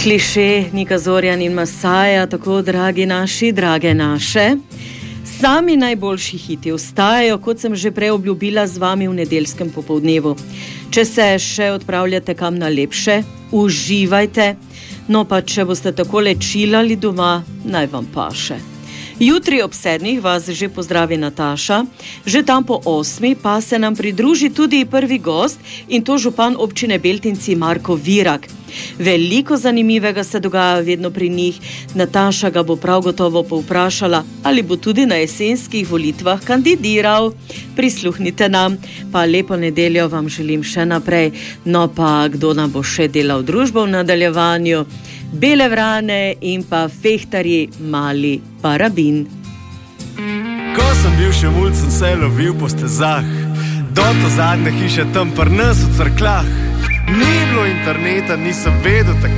Kliše Nika Zorjan in Masaja, tako dragi naši, drage naše. Sami najboljši hiti ostajajo, kot sem že prej obljubila z vami v nedeljskem popoldnevu. Če se še odpravljate kam na lepše, uživajte, no pa če boste takole čilali doma, naj vam paše. Jutri ob 7 vas že pozdravi Nataša, že tam po 8 pa se nam pridruži tudi prvi gost in to župan občine Beltinci Marko Virak. Veliko zanimivega se dogaja vedno pri njih, Nataša ga bo prav gotovo povprašala, ali bo tudi na jesenskih volitvah kandidiral. Prisluhnite nam, pa lepo nedeljo vam želim še naprej, no pa kdo nam bo še delal družbo v nadaljevanju, Bele vrane in pa fehtarji Mali Parabin. Ko sem bil še mulj, sem se lovil po stezah, do to zadnje hiše tam pri nas v Cerkljah. Ni bilo interneta, nisem vedel